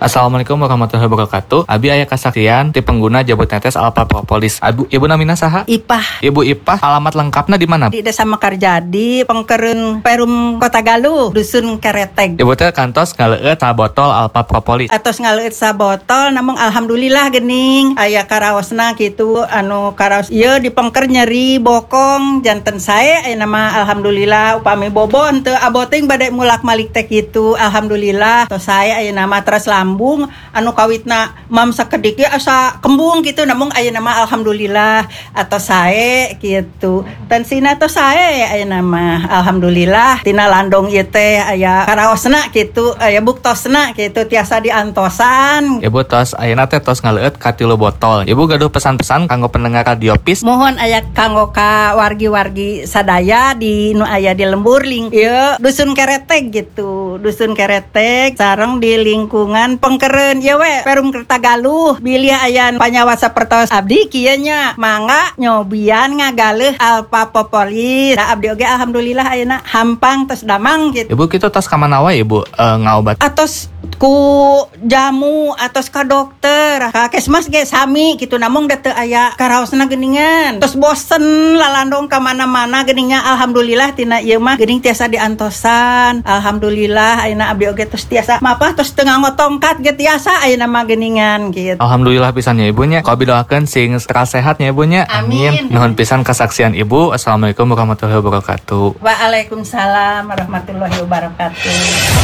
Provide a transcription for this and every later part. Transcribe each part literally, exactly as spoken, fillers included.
Assalamualaikum warahmatullahi wabarakatuh. Abi aya kasaksian ti pengguna jabut netes Alpha Propolis. Abu, Ibu namina saha? Ipah. Ibu Ipah, alamat lengkapna di mana? Di Desa Mekarjadi, Pengkereun Perum Kota Galuh, Dusun Kereteg. Ibu teh kantos ngaleueut sabotol Alpha Propolis. Atos ngaleueut sabotol, namun alhamdulillah geuning aya karaosna kitu anu karaos ieu di pengker nyeri bokong janten sae aya nama alhamdulillah upami bobon teu aboting bade mulak-malik teh kitu alhamdulillah tos sae aya nama teras lambung anu kawitna mam sakedik ge asa kembung kitu namun aya nama alhamdulillah atos sae kitu tensina tos sae aya nama alhamdulillah tina landong ieu teh aya karaosna kitu aya buktosna kitu tiasa diantosan. Ibu tos ayeuna teh tos ngaleueut ka tilu botol. Ibu gaduh pesan-pesan kanggo pendengar radio P I S. Mohon aya kanggo ka wargi-wargi sadaya di nu aya di lembur ling ieu dusun Kereteg gitu. Dusun Kereteg sareng di lingkungan Pengkereun ieu we Perum Kota Galuh. Bilih aya panyawasa pertos abdi kieu nya mangga nyobian ngagaleuh Alpha Propolis. Da abdi oge alhamdulillah ayeuna hampang tos damang gitu. Ibu kitu tos ka mana wae Ibu e, ngaobat? Atos ku jamu atos ka dokter ka kesmas ge sami kitu namung da teu aya karaosna geuningan tos bosen lalandong ka mana-mana geuningnya alhamdulillah tina ieu mah geuning tiasa diantosan alhamdulillah ayeuna abdi oge tos tiasa mapah tos teu ngangotongkat ge tiasa ayeuna mah geuningan kitu. Alhamdulillah pisannya Ibu nya. Kobi doakeun sing seras sehatnya Ibu nya. Amin. Nuhun pisan kesaksian Ibu. Assalamualaikum warahmatullahi wabarakatuh. Waalaikumsalam warahmatullahi wabarakatuh.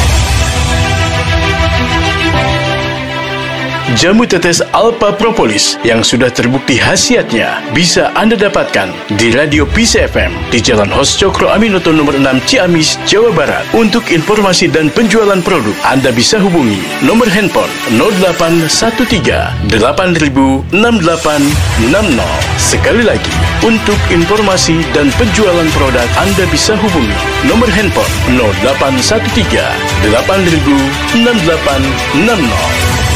Jamu tetes Alpha Propolis yang sudah terbukti khasiatnya bisa Anda dapatkan di Radio P I S F M di Jalan Hos Cokro Aminoto nomor enam Ciamis, Jawa Barat. Untuk informasi dan penjualan produk, Anda bisa hubungi nomor handphone nol delapan satu tiga delapan nol enam delapan enam nol. Sekali lagi, untuk informasi dan penjualan produk, Anda bisa hubungi nomor handphone nol delapan satu tiga delapan nol enam delapan enam nol.